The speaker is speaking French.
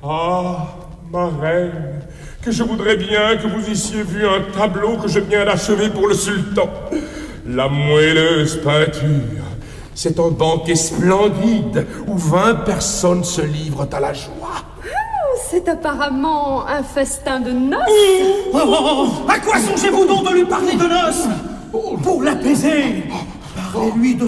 Ah, ma reine, que je voudrais bien que vous eussiez vu un tableau que je viens d'achever pour le sultan. La moelleuse peinture. C'est un banquet splendide où 20 personnes se livrent à la joie. C'est apparemment un festin de noces. À quoi songez-vous donc de lui parler de noces? Pour l'apaiser, parlez-lui de